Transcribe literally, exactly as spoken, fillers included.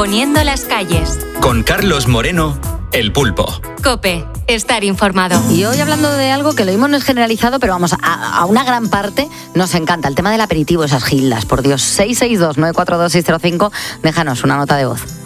Poniendo las calles. Con Carlos Moreno, El Pulpo. COPE, estar informado. Y hoy hablando de algo que lo mismo no es generalizado, pero vamos, a, a una gran parte nos encanta. El tema del aperitivo, esas gildas, por Dios. seis seis dos, nueve cuatro dos, seis cero cinco, déjanos una nota de voz.